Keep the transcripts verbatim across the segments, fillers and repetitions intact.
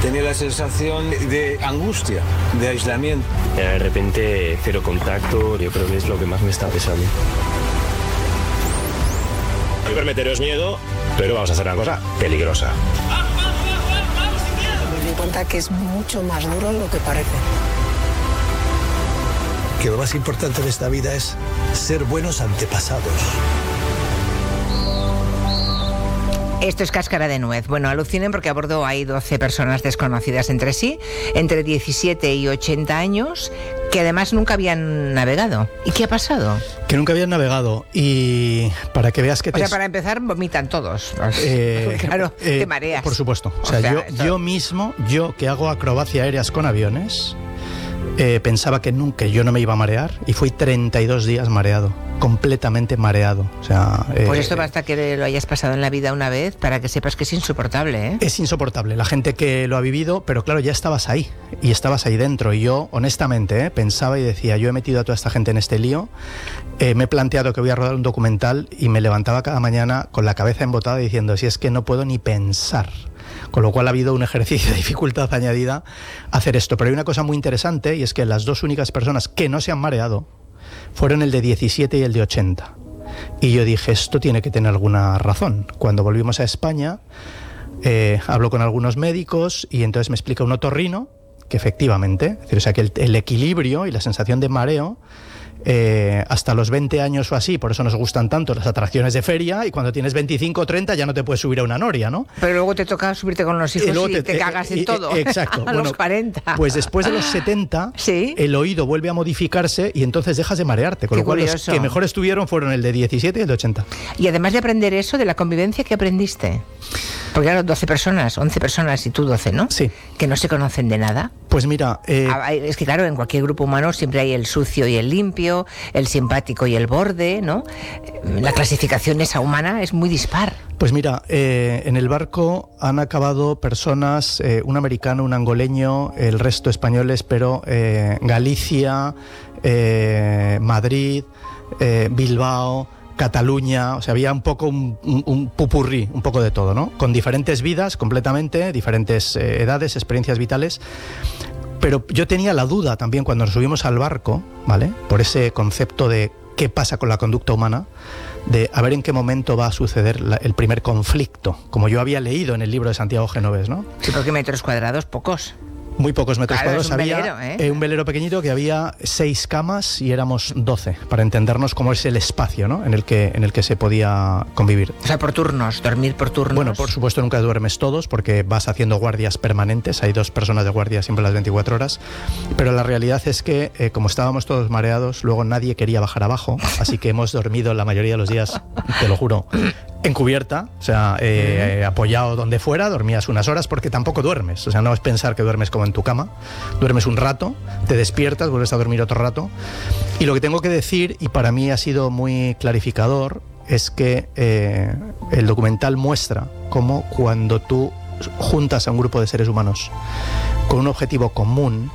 Tenía la sensación de angustia, de aislamiento. De repente, cero contacto, yo creo que es lo que más me está pesando. Meteros miedo, pero vamos a hacer una cosa peligrosa. Me doy cuenta que es mucho más duro de lo que parece. Que lo más importante de esta vida es ser buenos antepasados. Esto es Cáscara de Nuez. Bueno, alucinen porque a bordo hay doce personas desconocidas entre sí, entre diecisiete y ochenta años, que además nunca habían navegado. ¿Y qué ha pasado? Que nunca habían navegado y para que veas que... O te... sea, para empezar, vomitan todos. Eh, claro, eh, te mareas. Por supuesto. O sea, o sea yo, esto... yo mismo, yo que hago acrobacia aéreas con aviones, eh, pensaba que nunca yo no me iba a marear y fui treinta y dos días mareado. Completamente mareado. O sea, eh, pues esto basta que lo hayas pasado en la vida una vez para que sepas que es insoportable, ¿eh? Es insoportable. La gente que lo ha vivido, pero claro, ya estabas ahí y estabas ahí dentro. Y yo, honestamente, ¿eh? pensaba y decía, yo he metido a toda esta gente en este lío, eh, me he planteado que voy a rodar un documental y me levantaba cada mañana con la cabeza embotada diciendo, si es que no puedo ni pensar. Con lo cual ha habido un ejercicio de dificultad añadida a hacer esto. Pero hay una cosa muy interesante y es que las dos únicas personas que no se han mareado fueron el de diecisiete y el de ochenta. Y yo dije, esto tiene que tener alguna razón. Cuando volvimos a España, eh, hablo con algunos médicos y entonces me explica un otorrino que efectivamente, es decir, o sea, que el, el equilibrio y la sensación de mareo, eh, hasta los veinte años o así, por eso nos gustan tanto las atracciones de feria, y cuando tienes veinticinco o treinta ya no te puedes subir a una noria, ¿no? Pero luego te toca subirte con los hijos y, y te, te cagas eh, en todo. Exacto. a bueno, los cuarenta. Pues después de los setenta, ¿sí? El oído vuelve a modificarse y entonces dejas de marearte, con Qué lo cual curioso. Los que mejor estuvieron fueron el de diecisiete y el de ochenta. Y además de aprender eso, de la convivencia, ¿qué aprendiste? Porque claro, doce personas, once personas y tú doce, ¿no? Sí. Que no se conocen de nada. Pues mira... Eh... Es que claro, en cualquier grupo humano siempre hay el sucio y el limpio, el simpático y el borde, ¿no? La clasificación esa humana es muy dispar. Pues mira, eh, en el barco han acabado personas, eh, un americano, un angoleño, el resto españoles, pero eh, Galicia, eh, Madrid, eh, Bilbao, Cataluña, o sea, había un poco un, un, un pupurrí, un poco de todo, ¿no? Con diferentes vidas, completamente, diferentes eh, edades, experiencias vitales. Pero yo tenía la duda también cuando nos subimos al barco, ¿vale? Por ese concepto de qué pasa con la conducta humana, de a ver en qué momento va a suceder la, el primer conflicto, como yo había leído en el libro de Santiago Genovés, ¿no? Sí, porque metros cuadrados, pocos. Muy pocos metros claro, cuadrados. Es un había velero, ¿eh? Eh, un velero pequeñito que había seis camas y éramos doce, para entendernos cómo es el espacio, ¿no? en el que en el que se podía convivir. O sea, por turnos, dormir por turnos. Bueno, por supuesto nunca duermes todos porque vas haciendo guardias permanentes, hay dos personas de guardia siempre las veinticuatro horas, pero la realidad es que eh, como estábamos todos mareados, luego nadie quería bajar abajo, así que hemos dormido la mayoría de los días, te lo juro, en cubierta, o sea, eh, eh, apoyado donde fuera, dormías unas horas porque tampoco duermes, o sea, no es pensar que duermes como en tu cama, duermes un rato, te despiertas, vuelves a dormir otro rato, y lo que tengo que decir, y para mí ha sido muy clarificador, es que eh, el documental muestra cómo cuando tú juntas a un grupo de seres humanos con un objetivo común,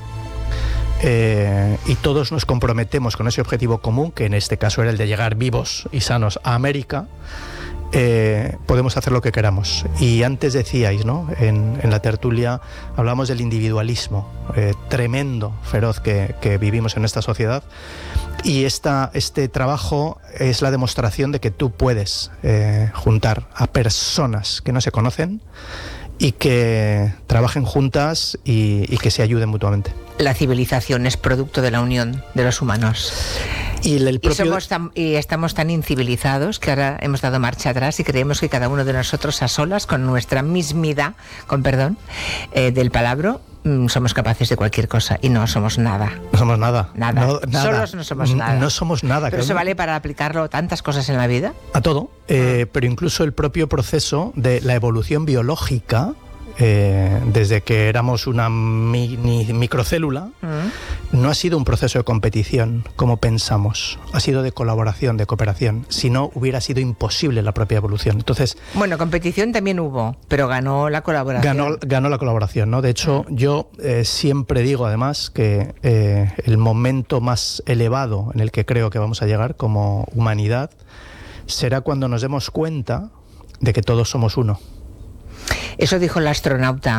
Eh, y todos nos comprometemos con ese objetivo común, que en este caso era el de llegar vivos y sanos a América, eh, podemos hacer lo que queramos. Y antes decíais, ¿no? En, en la tertulia hablamos del individualismo eh, tremendo, feroz que, que vivimos en esta sociedad, y esta, este trabajo es la demostración de que tú puedes eh, juntar a personas que no se conocen y que trabajen juntas y, y que se ayuden mutuamente. La civilización es producto de la unión de los humanos. Y, el propio... y, somos tan, y estamos tan incivilizados que ahora hemos dado marcha atrás y creemos que cada uno de nosotros a solas, con nuestra mismidad, con perdón, eh, del palabra, mm, somos capaces de cualquier cosa y no somos nada. No somos nada. Nada. No, nada. Solos no somos nada. No somos nada. Pero eso vale para aplicarlo a tantas cosas en la vida. A todo. Eh, pero incluso el propio proceso de la evolución biológica, Eh, desde que éramos una mini microcélula, mm. no ha sido un proceso de competición como pensamos, ha sido de colaboración, de cooperación. Si no, hubiera sido imposible la propia evolución. Entonces, bueno, competición también hubo, pero ganó la colaboración. Ganó, ganó la colaboración, ¿no? De hecho, mm. yo eh, siempre digo además que eh, el momento más elevado en el que creo que vamos a llegar como humanidad será cuando nos demos cuenta de que todos somos uno. Eso dijo el astronauta